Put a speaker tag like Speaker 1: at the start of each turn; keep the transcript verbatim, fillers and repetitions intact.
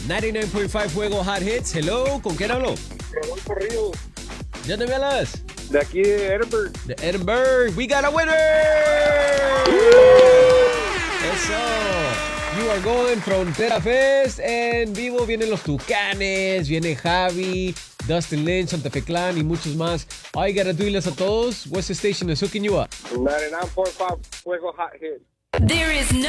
Speaker 1: noventa y nueve punto cinco Fuego Hot Hits. Hello, ¿con quién hablo?
Speaker 2: Rodolfo Ríos,
Speaker 1: ¿De dónde me hablas?
Speaker 2: de aquí de Edinburgh.
Speaker 1: De Edinburgh. We got a winner! Eso. You are going Frontera Fest. En vivo vienen los Tucanes, viene Javi, Dustin Lynch, Santa Fe Clan y muchos más. All you gotta do a todos. What's the station is hooking you up?
Speaker 2: noventa y nueve punto cinco Fuego Hot Hit.
Speaker 3: There is no